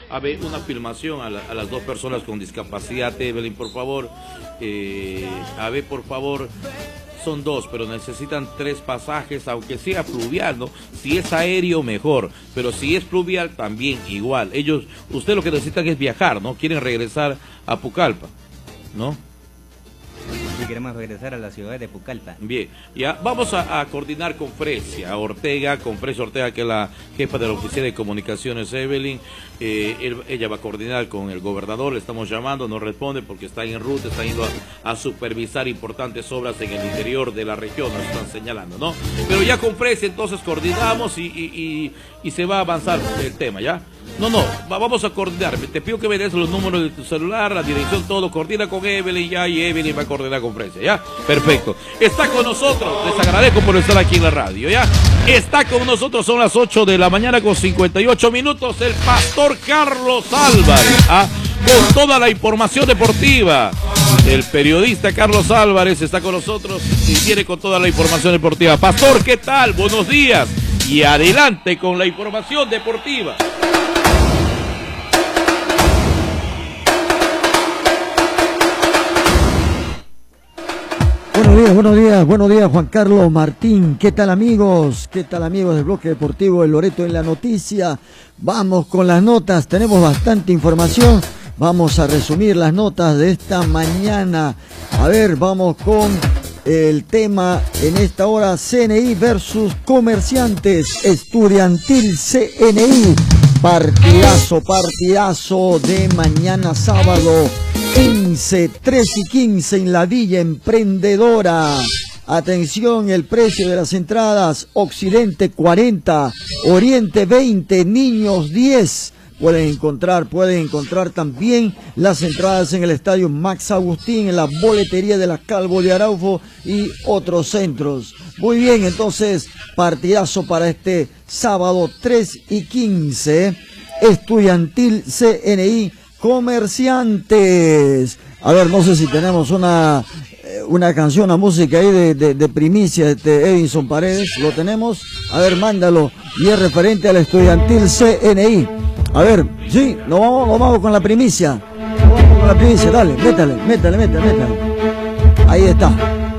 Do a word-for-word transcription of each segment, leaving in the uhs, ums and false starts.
A ver, una filmación a, la, a las dos personas con discapacidad, Evelyn, por favor. Eh, a ver, por favor. Son dos, pero necesitan tres pasajes, aunque sea fluvial, ¿no? Si es aéreo, mejor, pero si es fluvial, también igual. Ellos, usted lo que necesitan es viajar, ¿no? Quieren regresar a Pucallpa, ¿no? Sí, queremos regresar a la ciudad de Pucallpa. Bien, ya vamos a, a coordinar con Fresia Ortega, con Fresia Ortega, que es la jefa de la Oficina de Comunicaciones, Evelyn. Eh, él, ella va a coordinar con el gobernador, le estamos llamando, no responde porque está en ruta, está yendo a, a supervisar importantes obras en el interior de la región, nos están señalando, ¿no? Pero ya con Fresia entonces coordinamos y, y, y, y se va a avanzar el tema, ¿ya? No, no, va, vamos a coordinar. Te pido que me des los números de tu celular, la dirección, todo. Coordina con Evelyn ya y Evelyn va a coordinar con Fresia, ¿ya? Perfecto. Está con nosotros, les agradezco por estar aquí en la radio, ¿ya? Está con nosotros, son las ocho de la mañana con cincuenta y ocho minutos, el pastor Carlos Álvarez, ¿ah? Con toda la información deportiva. El periodista Carlos Álvarez está con nosotros y viene con toda la información deportiva. Pastor, ¿qué tal? Buenos días. Y adelante con la información deportiva. Buenos días, buenos días, buenos días Juan Carlos Martín, ¿qué tal amigos? ¿Qué tal amigos del bloque deportivo El Loreto en la noticia? Vamos con las notas, tenemos bastante información, vamos a resumir las notas de esta mañana. A ver, vamos con el tema en esta hora, C N I versus Comerciantes, Estudiantil C N I, partidazo, partidazo de mañana sábado. quince, tres y quince en la Villa Emprendedora. Atención, el precio de las entradas: Occidente cuarenta, Oriente veinte, Niños diez. Pueden encontrar, pueden encontrar también las entradas en el estadio Max Agustín, en la boletería de la Calvo de Araujo y otros centros. Muy bien, entonces, partidazo para este sábado tres y quince. Estudiantil C N I Comerciantes. A ver, no sé si tenemos una una canción, una música ahí de, de, de primicia de Edinson Paredes. ¿Lo tenemos? A ver, mándalo. Y es referente al Estudiantil C N I. A ver, sí, nos vamos, nos vamos con la primicia. Nos vamos con la primicia, dale, métale, métale, métale, métale. Ahí está.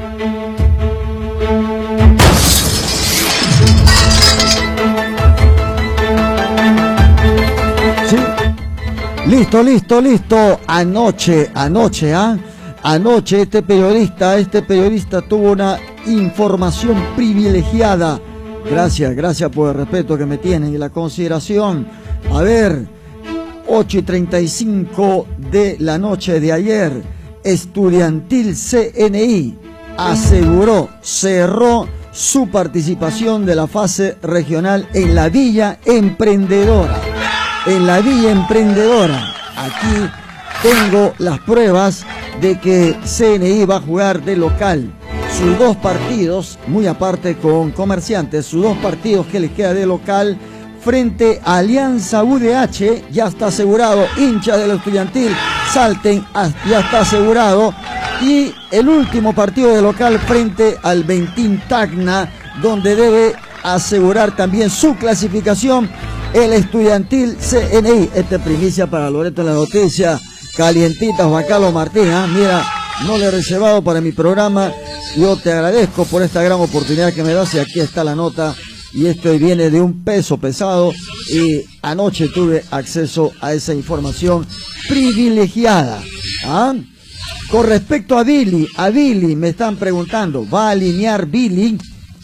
Sí. Listo, listo, listo. Anoche, anoche, ¿ah? ¿eh? Anoche este periodista, este periodista tuvo una información privilegiada. Gracias, gracias por el respeto que me tienen y la consideración. A ver, ocho y treinta y cinco de la noche de ayer, Estudiantil C N I aseguró, cerró su participación de la fase regional en la Villa Emprendedora. En la Villa Emprendedora. Aquí tengo las pruebas de que C N I va a jugar de local. Sus dos partidos, muy aparte con Comerciantes, sus dos partidos que les queda de local frente a Alianza U D H, ya está asegurado. Hinchas del Estudiantil, salten, ya está asegurado. Y el último partido de local frente al Ventín Tacna, donde debe asegurar también su clasificación el Estudiantil C N I. Esta primicia para Loreto en la noticia, calientita, Juan Carlos Martín, ¿eh? Mira, no le he reservado para mi programa. Yo te agradezco por esta gran oportunidad que me das y aquí está la nota. Y esto viene de un peso pesado y anoche tuve acceso a esa información privilegiada. ¿Ah? Con respecto a Billy, a Billy me están preguntando, ¿va a alinear Billy?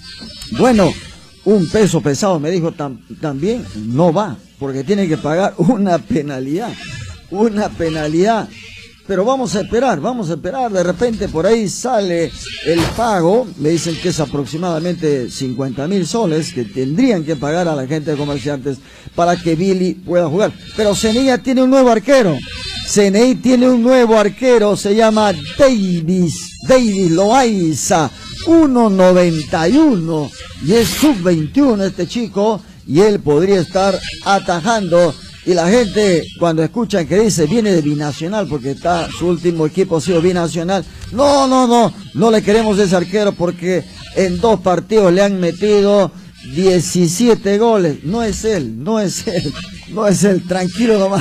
Bueno, un peso pesado me dijo tam, también, no va, porque tiene que pagar una penalidad, una penalidad. Pero vamos a esperar, vamos a esperar, de repente por ahí sale el pago, le dicen que es aproximadamente cincuenta mil soles que tendrían que pagar a la gente de Comerciantes para que Billy pueda jugar. Pero C N I ya tiene un nuevo arquero, C N I tiene un nuevo arquero, se llama Davis, Davis Loaiza, uno noventa y uno, y es sub veintiuno este chico, y él podría estar atajando. Y la gente, cuando escuchan que dice, viene de Binacional, porque está su último equipo ha sido Binacional. No, no, no, no le queremos ese arquero porque en dos partidos le han metido diecisiete goles. No es él, no es él, no es él, tranquilo nomás.